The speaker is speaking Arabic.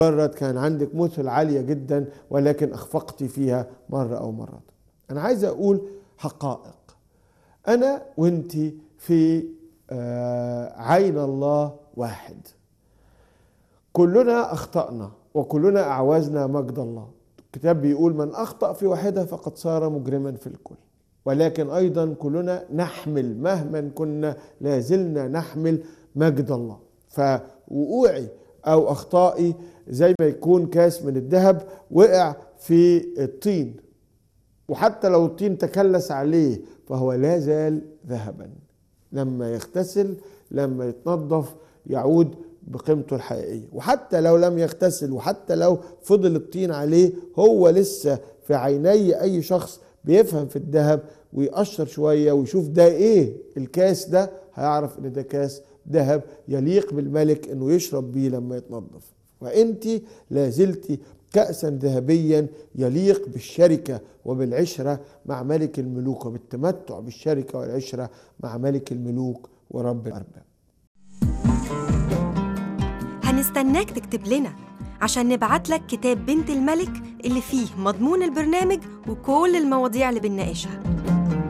مرة كان عندك مثل عالية جدا ولكن أخفقتي فيها مرة أو مرات. أنا عايز أقول حقائق. أنا وأنت في عين الله واحد، كلنا أخطأنا وكلنا أعوزنا مجد الله. الكتاب بيقول من أخطأ في واحدة فقد صار مجرما في الكل، ولكن أيضا كلنا نحمل مهما كنا لازلنا نحمل مجد الله. فوقوعي أو أخطائي زي ما يكون كاس من الذهب وقع في الطين، وحتى لو الطين تكلس عليه فهو لا زال ذهبا. لما يغتسل، لما يتنظف، يعود بقيمته الحقيقية. وحتى لو لم يغتسل وحتى لو فضل الطين عليه، هو لسه في عيني أي شخص بيفهم في الذهب ويقشر شوية ويشوف ده ايه الكاس ده، هيعرف ان ده كاس ذهب يليق بالملك انه يشرب بيه لما يتنظف. وانت لازلتي كأسا ذهبيا يليق بالشركة وبالعشرة مع ملك الملوك، وبالتمتع بالشركة والعشرة مع ملك الملوك ورب الأرباب. هنستناك تكتب لنا عشان نبعت لك كتاب بنت الملك اللي فيه مضمون البرنامج وكل المواضيع اللي بنناقشها.